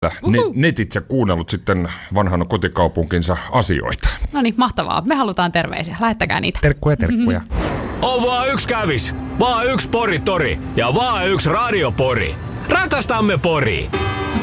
netitse kuunnellut sitten vanhan kotikaupunkinsa asioita. No niin, mahtavaa. Me halutaan terveisiä. Lähettäkää niitä. Terkkuja. On vaan yksi kävis, vaan yksi poritori ja vaan yksi radiopori. Rakastamme Poria!